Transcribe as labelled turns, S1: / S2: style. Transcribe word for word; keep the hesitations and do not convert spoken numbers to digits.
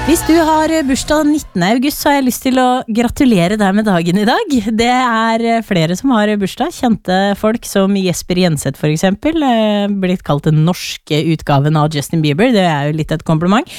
S1: Hvis du har bursdag nittende august, så har jeg lyst til å gratulere deg med dagen i dag. Det er flere som har bursdag, kjente folk som Jesper Jenseth for eksempel, blitt kalt den norske utgaven av Justin Bieber, det er jo litt et kompliment.